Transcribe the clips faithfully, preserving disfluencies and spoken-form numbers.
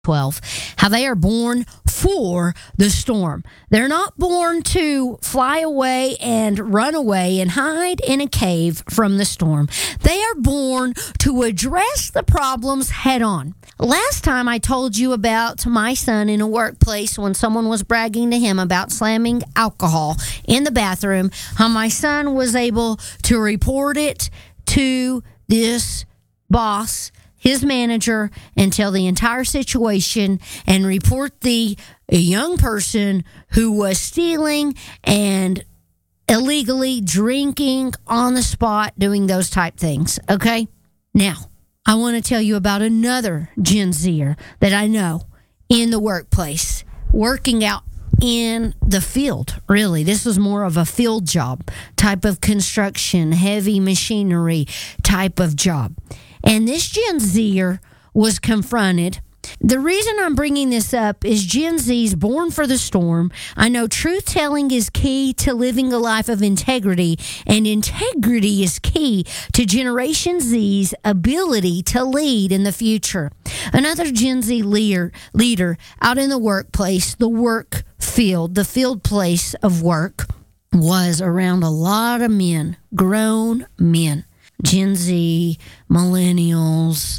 twelve, how they are born for the storm. They're not born to fly away and run away and hide in a cave from the storm. They are born to address the problems head on. Last time I told you about my son in a workplace when someone was bragging to him about slamming alcohol in the bathroom, how my son was able to report it to this boss, his manager, and tell the entire situation and report the young person who was stealing and illegally drinking on the spot, doing those type things. Okay? Now, I want to tell you about another Gen Zer that I know in the workplace, working out in the field, really. This was more of a field job, type of construction, heavy machinery type of job. And this Gen Zer was confronted. The reason I'm bringing this up is Gen Z's born for the storm. I know truth-telling is key to living a life of integrity, and integrity is key to Generation Z's ability to lead in the future. Another Gen Z leader, leader out in the workplace, the work field, the field place of work, was around a lot of men, grown men. Gen Z, millennials,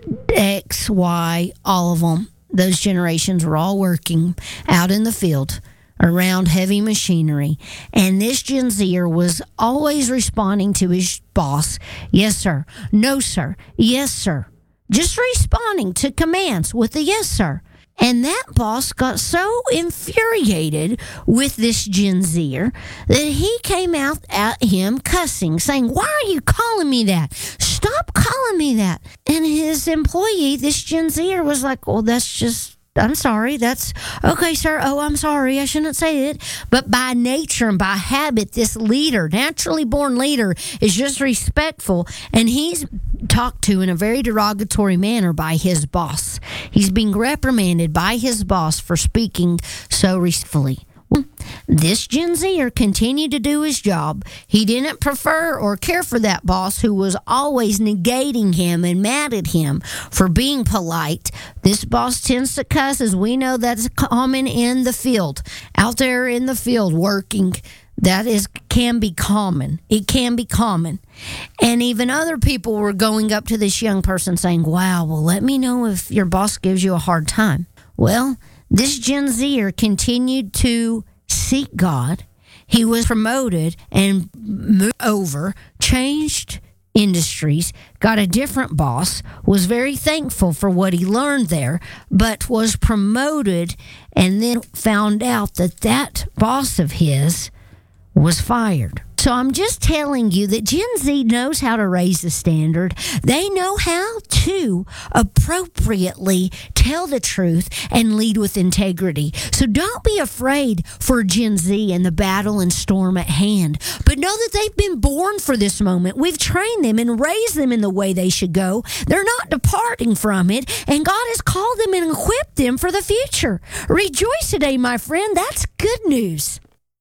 X, Y, all of them. Those generations were all working out in the field around heavy machinery. And this Gen Zer was always responding to his boss, yes, sir, no, sir, yes, sir. Just responding to commands with a yes, sir. And that boss got so infuriated with this Gen Zer that he came out at him cussing, saying, "Why are you calling me that? Stop calling me that." And his employee, this Gen Zer, was like, "Well, that's just, I'm sorry. That's okay, sir. Oh, I'm sorry. I shouldn't say it." But by nature and by habit, this leader, naturally born leader, is just respectful. And he's talked to in a very derogatory manner by his boss. He's being reprimanded by his boss for speaking so respectfully. Well, this Gen Zer continued to do his job. He didn't prefer or care for that boss who was always negating him and mad at him for being polite. This boss tends to cuss, as we know that's common in the field. Out there in the field working, that is can be common. It can be common. And even other people were going up to this young person saying, "Wow, well, let me know if your boss gives you a hard time." Well, this Gen Zer continued to seek God. He was promoted and moved over, changed industries, got a different boss, was very thankful for what he learned there, but was promoted and then found out that that boss of his was fired. So I'm just telling you that Gen Z knows how to raise the standard. They know how to appropriately tell the truth and lead with integrity. So don't be afraid for Gen Z and the battle and storm at hand. But know that they've been born for this moment. We've trained them and raised them in the way they should go. They're not departing from it. And God has called them and equipped them for the future. Rejoice today, my friend. That's good news.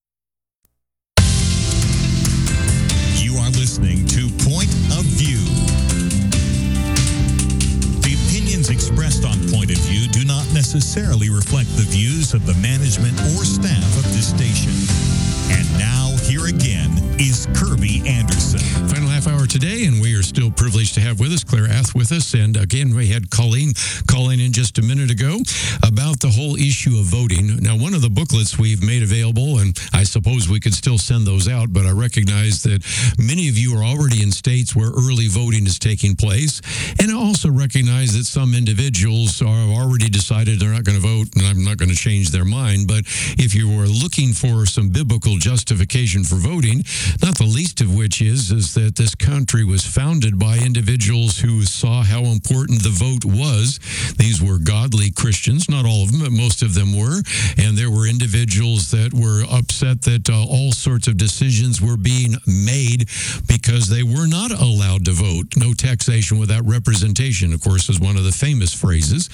Listening to Point of View. The opinions expressed on Point of View do not necessarily reflect the views of the management or staff of this station. And now, here again, is Kirby Anderson. Final half hour today, and we are still privileged to have with us Claire Ath with us. And again, we had Colleen calling in just a minute ago about the whole issue of voting. Now, one of the booklets we've made available, and I suppose we could still send those out, but I recognize that many of you are already in states where early voting is taking place. And I also recognize that some individuals are already decided they're not going to vote, and I'm not going to change their mind. But if you were looking for some biblical justification for voting, not the least of which is, is that this country was founded by individuals who saw how important the vote was. These were godly Christians, not all of them, but most of them were. And there were individuals that were upset that uh, all sorts of decisions were being made because they were not allowed to vote. No taxation without representation, of course, is one of the famous phrases. And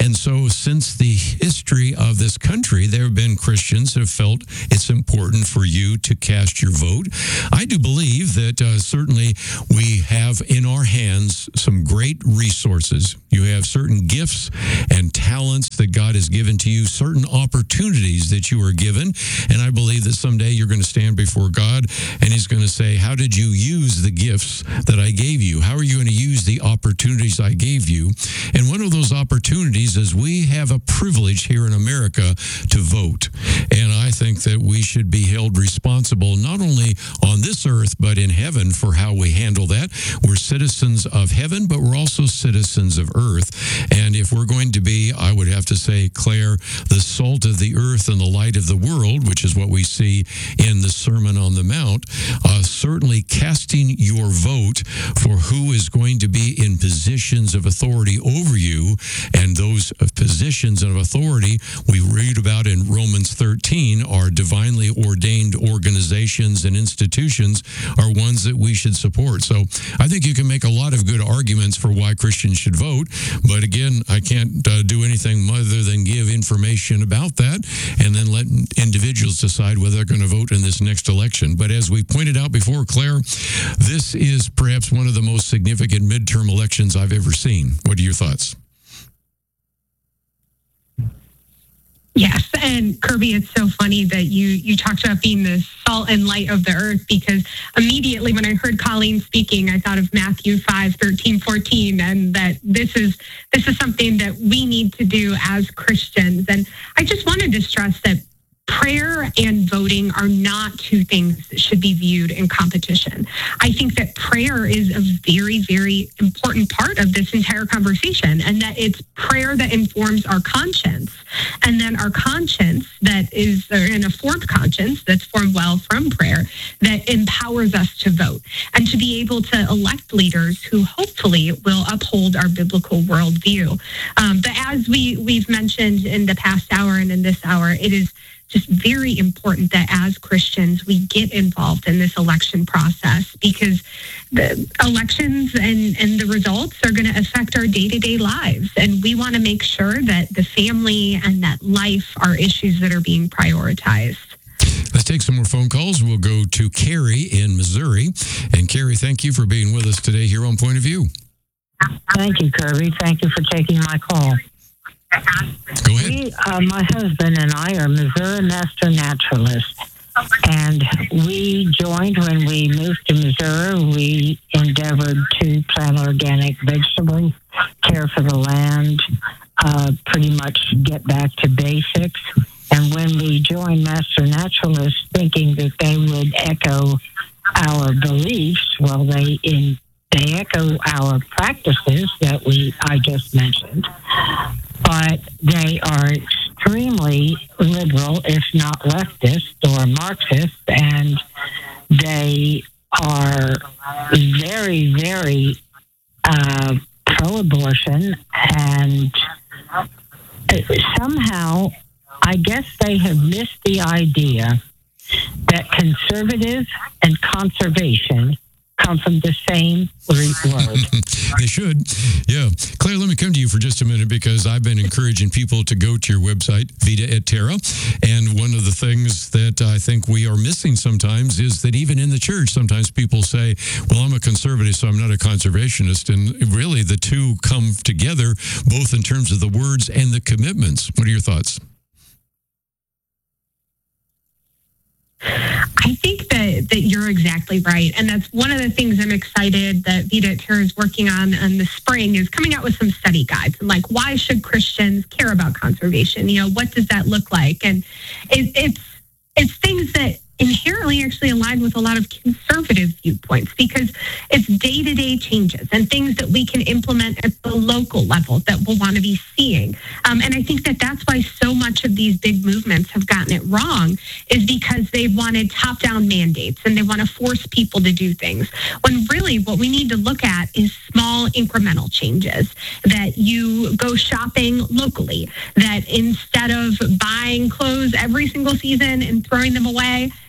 And so since the history of this country, there have been Christians who have felt it's important for you to cast your vote. I do believe that uh, certainly we have in our hands some great resources. You have certain gifts and talents that God has given to you, certain opportunities that you are given. And I believe that someday you're going to stand before God and he's going to say, how did you use the gifts that I gave you? How are you going to use the opportunities I gave you? And one of those opportunities is we have a privilege here in America to vote. And I think that we should be held responsible not only on this earth, but in heaven for how we handle that. We're citizens of heaven, but we're also citizens of earth. And if we're going to be, I would have to say, Claire, the salt of the earth and the light of the world, which is what we see in the Sermon on the Mount, uh, certainly casting your vote for who is going to be in positions of authority over you. And those positions of authority we read about in Romans thirteen are divinely ordained organizations and institutions are ones that we should support. So I think you can make a lot of good arguments for why Christians should vote. But again, I can't uh, do anything other than give information about that and then let individuals decide whether they're going to vote in this next election. But as we pointed out before, Claire, this is perhaps one of the most significant midterm elections I've ever seen. What are your thoughts? Yes, and Kirby, it's so funny that you you talked about being the salt and light of the earth, because immediately when I heard Colleen speaking, I thought of Matthew five, thirteen, fourteen, and that this is this is something that we need to do as Christians. And I just wanted to stress that prayer and voting are not two things that should be viewed in competition. I think that prayer is a very, very important part of this entire conversation, and that it's prayer that informs our conscience, and then our conscience that is, or an informed conscience that's formed well from prayer, that empowers us to vote and to be able to elect leaders who hopefully will uphold our biblical worldview. Um, but as we, we've mentioned in the past hour and in this hour, it is just very important that as Christians, we get involved in this election process, because the elections and, and the results are going to affect our day-to-day lives. And we want to make sure that the family and that life are issues that are being prioritized. Let's take some more phone calls. We'll go to Carrie in Missouri. And Carrie, thank you for being with us today here on Point of View. Thank you, Kirby. Thank you for taking my call. Go ahead. We, uh, my husband and I are Missouri master naturalists, and we joined when we moved to Missouri. We endeavored to plant organic vegetables, care for the land, uh, pretty much get back to basics. And when we joined master naturalists, thinking that they would echo our beliefs, well, they in they echo our practices that we I just mentioned, but they are extremely liberal, if not leftist or Marxist, and they are very, very uh, pro-abortion, and somehow I guess they have missed the idea that conservative and conservation come from the same Greek word. They should. Yeah. Claire, let me come to you for just a minute, because I've been encouraging people to go to your website, Vita et Terra. And one of the things that I think we are missing sometimes is that even in the church, sometimes people say, well, I'm a conservative, so I'm not a conservationist. And really, the two come together, both in terms of the words and the commitments. What are your thoughts? I think that, that you're exactly right. And that's one of the things I'm excited that Vita et Terra is working on in the spring, is coming out with some study guides. And like, why should Christians care about conservation? You know, what does that look like? And it, it's it's things that inherently actually align with a lot of conservative viewpoints, because it's day-to-day changes and things that we can implement at the local level that we'll want to be seeing. Um, and I think that that's why so much of these big movements have gotten it wrong, is because they've wanted top-down mandates and they want to force people to do things, when really what we need to look at is small incremental changes, that you go shopping locally, that instead of buying clothes every single season and throwing them away,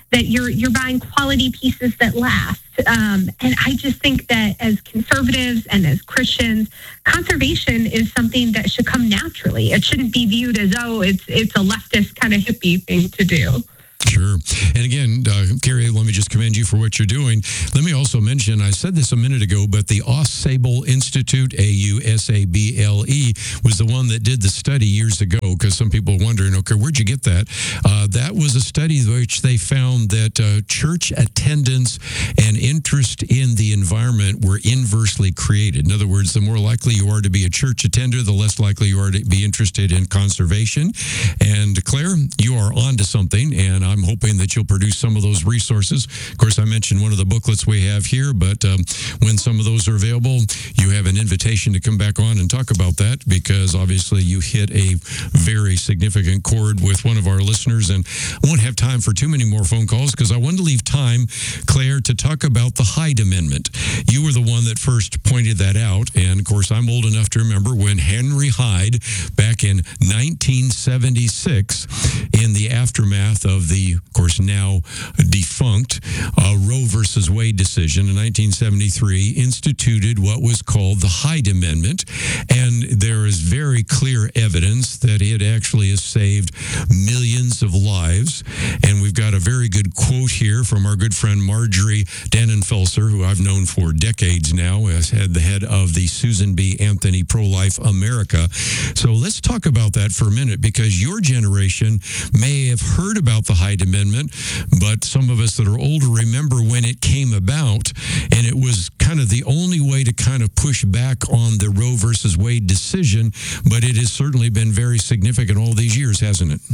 that you're you're buying quality pieces that last. Um, and I just think that as conservatives and as Christians, conservation is something that should come naturally. It shouldn't be viewed as, oh, it's it's a leftist kind of hippie thing to do. Sure. And again, uh, Carrie, let me just commend you for what you're doing. Let me also mention, I said this a minute ago, but the Ausable Institute, A U S A B L E, was the one that did the study years ago, because some people are wondering, okay, where'd you get that? Uh, that was a study which they found that uh, church attendance and interest in the environment were inversely created. In other words, the more likely you are to be a church attender, the less likely you are to be interested in conservation. And Claire, you are on to something, and I'm hoping that you'll produce some of those resources. Of course, I mentioned one of the booklets we have here, but um, when some of those are available, you have an invitation to come back on and talk about that, because obviously you hit a very significant chord with one of our listeners, and I won't have time for too many more phone calls because I wanted to leave time, Claire, to talk about the Hyde Amendment. You were the one that first pointed that out, and of course, I'm old enough to remember when Henry Hyde, back in nineteen seventy-six, in the aftermath of the of course, now defunct uh, Roe versus Wade decision in nineteen seventy-three, instituted what was called the Hyde Amendment. And there is very clear evidence that it actually has saved millions of lives. And we've got a very good quote here from our good friend Marjorie Dannenfelser, who I've known for decades now as head, the head of the Susan B. Anthony Pro-Life America. So let's talk about that for a minute, because your generation may have heard about the Hyde Amendment, but some of us that are older remember when it came about, and it was kind of the only way to kind of push back on the Roe versus Wade decision, but it has certainly been very significant all these years, hasn't it?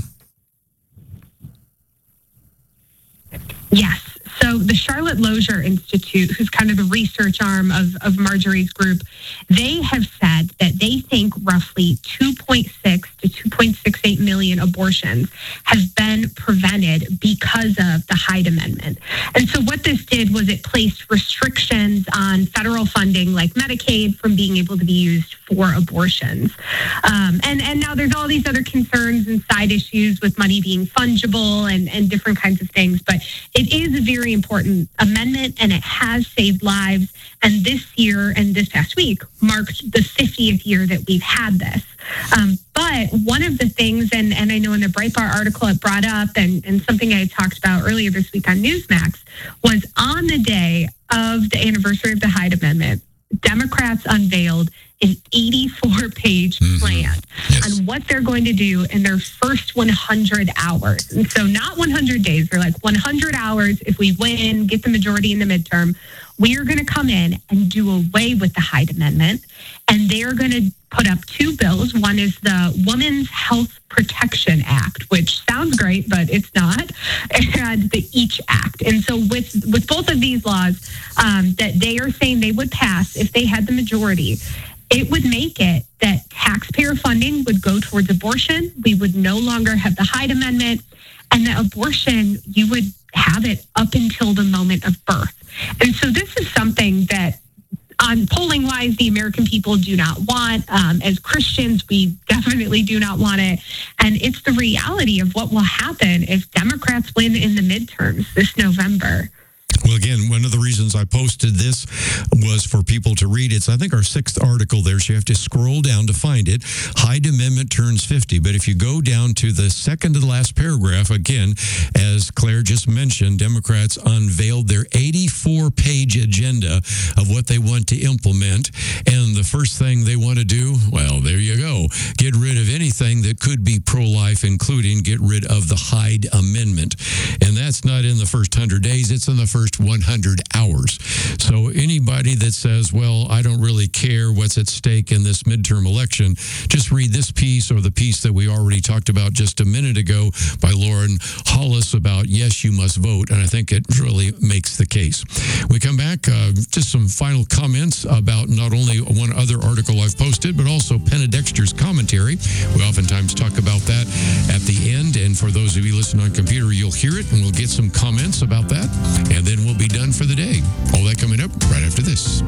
Yes. So the Charlotte Lozier Institute, who's kind of the research arm of, of Marjorie's group, they have said that they think roughly two point six to two point six eight million abortions have been prevented because of the Hyde Amendment. And so what this did was it placed restrictions on federal funding like Medicaid from being able to be used for abortions. Um, and, and now there's all these other concerns and side issues with money being fungible and, and different kinds of things. But it is a very important amendment, and it has saved lives. And this year and this past week marked the fiftieth year that we've had this. Um, but one of the things, and, and I know in the Breitbart article it brought up, and, and something I talked about earlier this week on Newsmax, was on the day of the anniversary of the Hyde Amendment, Democrats unveiled an eighty-four page mm-hmm. plan yes. on what they're going to do in their first one hundred hours. And so not one hundred days, they're like one hundred hours. If we win, get the majority in the midterm, we are going to come in and do away with the Hyde Amendment. And they're going to put up two bills. One is the Women's Health Protection Act, which sounds great, but it's not, and the EACH Act. And so with, with both of these laws um, that they are saying they would pass if they had the majority, it would make it that taxpayer funding would go towards abortion. We would no longer have the Hyde Amendment, and that abortion, you would have it up until the moment of birth. And so this is something that, on polling wise, the American people do not want. Um, as Christians, we definitely do not want it. And it's the reality of what will happen if Democrats win in the midterms this November. Well, again, one of the reasons I posted this was for people to read. It's, I think, our sixth article there, so you have to scroll down to find it. Hyde Amendment turns fifty. But if you go down to the second to the last paragraph, again, as Claire just mentioned, Democrats unveiled their eighty-four page agenda of what they want to implement. And the first thing they want to do, well, there you go, get rid of anything that could be pro-life, including get rid of the Hyde Amendment. And that's not in the first one hundred days, it's in the first one hundred hours. So anybody that says, well, I don't really care what's at stake in this midterm election, just read this piece or the piece that we already talked about just a minute ago by Lauren Hollis about yes, you must vote. And I think it really makes the case. We come back, uh, just some final comments about not only one other article I've posted, but also Penna Dexter's commentary. We oftentimes talk about that at the end. And for those of you listening on computer, you'll hear it and we'll get some comments about that. And then we'll be done for the day. All that coming up right after this.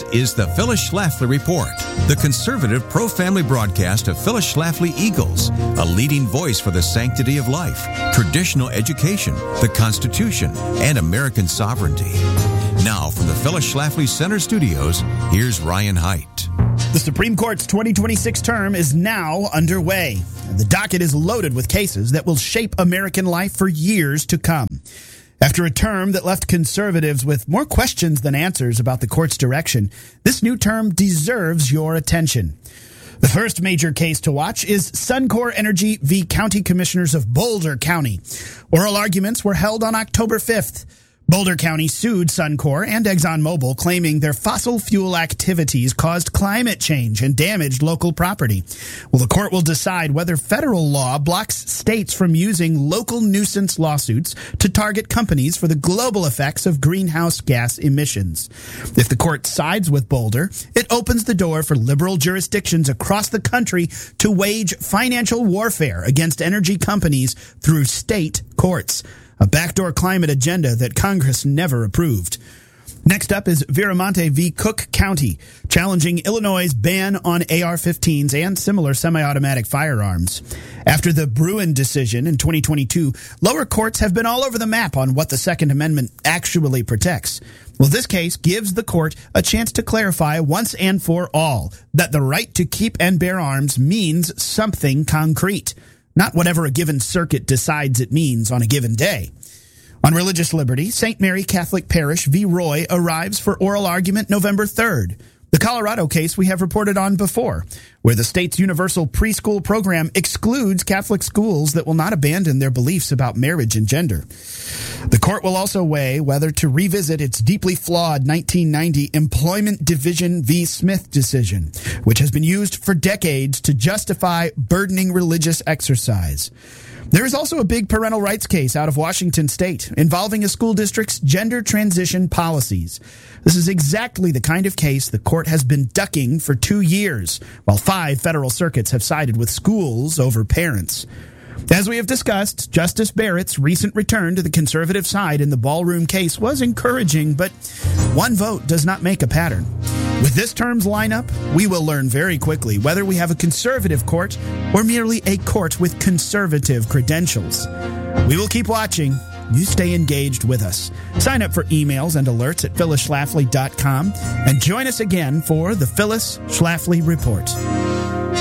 is the Phyllis Schlafly Report, the conservative pro-family broadcast of Phyllis Schlafly Eagles, a leading voice for the sanctity of life, traditional education, the Constitution, and American sovereignty. Now, from the Phyllis Schlafly Center Studios, here's Ryan Haidt. The Supreme Court's twenty twenty-six term is now underway. The docket is loaded with cases that will shape American life for years to come. After a term that left conservatives with more questions than answers about the court's direction, this new term deserves your attention. The first major case to watch is Suncor Energy v. County Commissioners of Boulder County. Oral arguments were held on October fifth. Boulder County sued Suncor and ExxonMobil, claiming their fossil fuel activities caused climate change and damaged local property. Well, the court will decide whether federal law blocks states from using local nuisance lawsuits to target companies for the global effects of greenhouse gas emissions. If the court sides with Boulder, it opens the door for liberal jurisdictions across the country to wage financial warfare against energy companies through state courts. A backdoor climate agenda that Congress never approved. Next up is Viramonte v. Cook County, challenging Illinois' ban on A R fifteens and similar semi-automatic firearms. After the Bruin decision in twenty twenty-two, lower courts have been all over the map on what the Second Amendment actually protects. Well, this case gives the court a chance to clarify once and for all that the right to keep and bear arms means something concrete, not whatever a given circuit decides it means on a given day. On religious liberty, Saint Mary Catholic Parish v. Roy arrives for oral argument November third. The Colorado case we have reported on before, where the state's universal preschool program excludes Catholic schools that will not abandon their beliefs about marriage and gender. The court will also weigh whether to revisit its deeply flawed nineteen ninety Employment Division v. Smith decision, which has been used for decades to justify burdening religious exercise. There is also a big parental rights case out of Washington state involving a school district's gender transition policies. This is exactly the kind of case the court has been ducking for two years, while five federal circuits have sided with schools over parents. As we have discussed, Justice Barrett's recent return to the conservative side in the ballroom case was encouraging, but one vote does not make a pattern. With this term's lineup, we will learn very quickly whether we have a conservative court or merely a court with conservative credentials. We will keep watching. You stay engaged with us. Sign up for emails and alerts at phyllis schlafly dot com and join us again for the Phyllis Schlafly Report.